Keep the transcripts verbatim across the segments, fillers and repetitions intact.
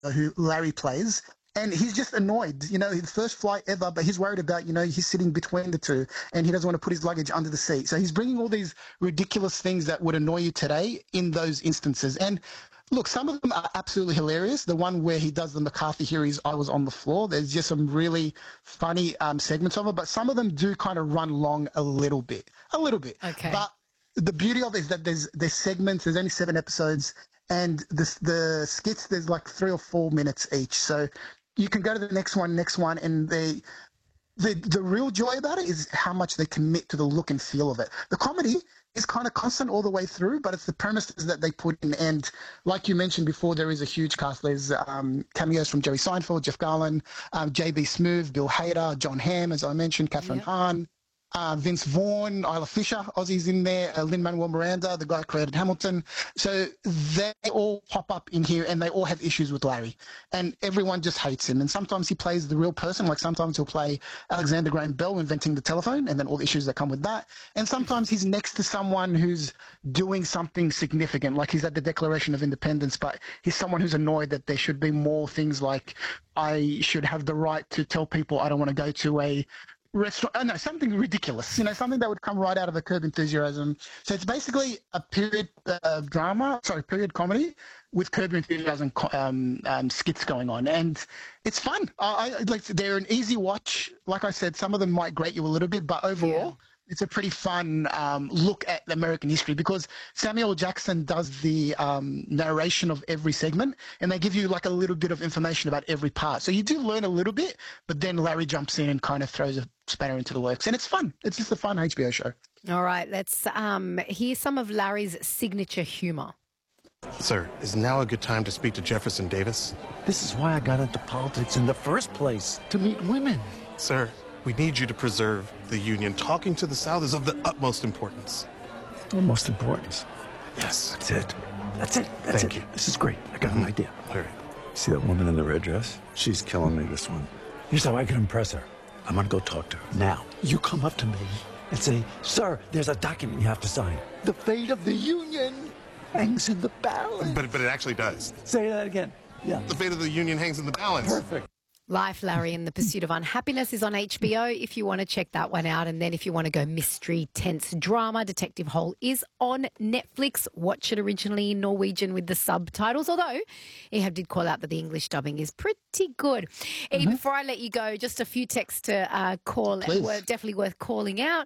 who Larry plays. And he's just annoyed, you know, the first flight ever, but he's worried about, you know, he's sitting between the two and he doesn't want to put his luggage under the seat. So he's bringing all these ridiculous things that would annoy you today in those instances. And look, some of them are absolutely hilarious. The one where he does the McCarthy hearings, I was on the floor. There's just some really funny um, segments of it, but some of them do kind of run long a little bit, a little bit. Okay. But the beauty of it is that there's, there's segments, there's only seven episodes, and the, the skits, there's like three or four minutes each. So you can go to the next one, next one, and they, the the real joy about it is how much they commit to the look and feel of it. The comedy is kind of constant all the way through, but it's the premises that they put in. And like you mentioned before, there is a huge cast. There's um, cameos from Jerry Seinfeld, Jeff Garlin, um, J B. Smoove, Bill Hader, John Hamm, as I mentioned, Catherine Yep. Hahn. Uh, Vince Vaughn, Isla Fisher, Aussie's in there, uh, Lin-Manuel Miranda, the guy who created Hamilton. So they all pop up in here and they all have issues with Larry. And everyone just hates him. And sometimes he plays the real person, like sometimes he'll play Alexander Graham Bell inventing the telephone and then all the issues that come with that. And sometimes he's next to someone who's doing something significant, like he's at the Declaration of Independence, but he's someone who's annoyed that there should be more things like I should have the right to tell people I don't want to go to a restaurant, oh no, something ridiculous, you know, something that would come right out of a Curb Enthusiasm. So it's basically a period uh, drama, sorry, period comedy with Curb Enthusiasm um, um, skits going on, and it's fun. I, I like they're an easy watch. Like I said, some of them might grate you a little bit, but overall, yeah, it's a pretty fun um, look at American history because Samuel Jackson does the um, narration of every segment and they give you like a little bit of information about every part. So you do learn a little bit, but then Larry jumps in and kind of throws a spanner into the works. And it's fun. It's just a fun H B O show. All right, let's um, hear some of Larry's signature humour. Sir, is now a good time to speak to Jefferson Davis? This is why I got into politics in the first place, to meet women. Sir, we need you to preserve the Union. Talking to the South is of the utmost importance. Utmost importance? Yes. That's it. That's it. That's Thank it. you. This is great. I got an idea. All right. See that woman in the red dress? She's killing me, this one. Here's how I can impress her. I'm gonna go talk to her. Now, you come up to me and say, sir, there's a document you have to sign. The fate of the Union hangs in the balance. But, but it actually does. Say that again. Yeah. The fate of the Union hangs in the balance. Perfect. Life, Larry, and the Pursuit of Unhappiness is on H B O if you want to check that one out. And then if you want to go mystery, tense drama, Detective Hole is on Netflix. Watch it originally in Norwegian with the subtitles, although Ehab did call out that the English dubbing is pretty good. Mm-hmm. E, before I let you go, just a few texts to uh, call. Please. Were definitely worth calling out.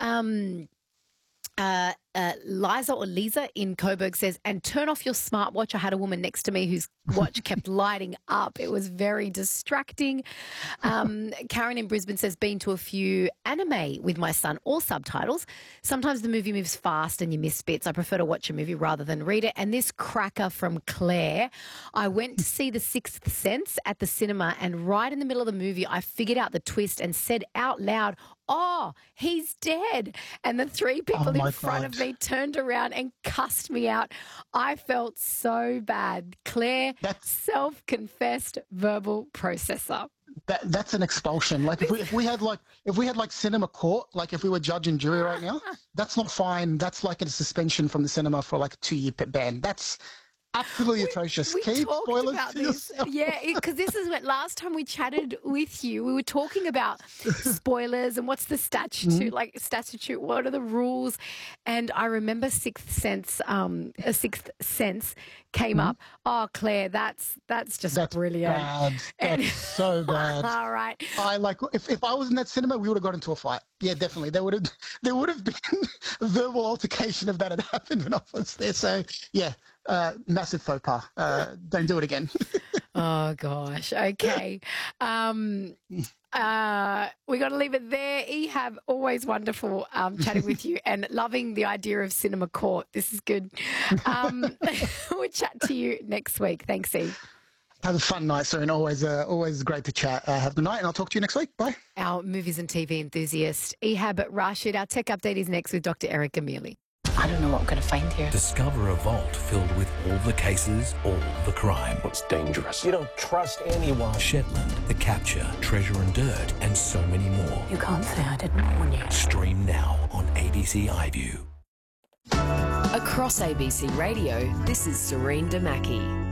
Um, uh, uh, Liza or Lisa in Coburg says, and turn off your smartwatch. I had a woman next to me whose watch kept lighting up. It was very distracting. Um, Karen in Brisbane says, been to a few anime with my son, all subtitles. Sometimes the movie moves fast and you miss bits. I prefer to watch a movie rather than read it. And this cracker from Claire, I went to see The Sixth Sense at the cinema, and right in the middle of the movie, I figured out the twist and said out loud, oh, he's dead. And the three people Oh, in front God. of me turned around and cussed me out. I felt so bad. Claire, That's- self-confessed verbal processor. That that's an expulsion. Like if we if we had like if we had like cinema court, like if we were judge and jury right now, that's not fine. That's like a suspension from the cinema for like a two year ban. That's absolutely atrocious. We Keep talked spoilers about to this. yourself. Yeah, because this is what last time we chatted with you, we were talking about spoilers and what's the statute, Mm-hmm. like statute, what are the rules? And I remember Sixth Sense, um, a Sixth Sense came up. Oh, Claire, that's that's just That's brilliant. bad. And- That's so bad. All right. I like if, if I was in that cinema, we would have got into a fight. Yeah, definitely. There would have there would have been a verbal altercation if that had happened when I was there. So yeah, uh, massive faux pas. Uh, don't do it again. Oh gosh. Okay. Um, uh, we got to leave it there. Ehab, always wonderful um, chatting with you and loving the idea of cinema court. This is good. Um, we'll chat to you next week. Thanks, E. Have a fun night, sir, and always uh, always great to chat. Uh, have a good night, and I'll talk to you next week. Bye. Our movies and T V enthusiast, Ehab Rashid. Our tech update is next with Doctor Erica Mealy. I don't know what I'm going to find here. Discover a vault filled with all the cases, all the crime. What's dangerous? You don't trust anyone. Shetland, The Capture, Treasure and Dirt, and so many more. You can't say I didn't warn you. Stream now on A B C iView. Across A B C Radio, this is Serene Damaki.